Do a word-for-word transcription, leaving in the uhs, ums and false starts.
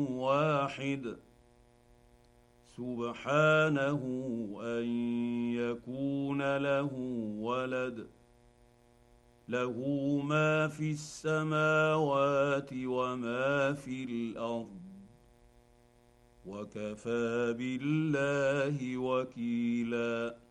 واحد سبحانه ان يكون له ولد له ما في السماوات وما في الارض وكفى بالله وكيلا.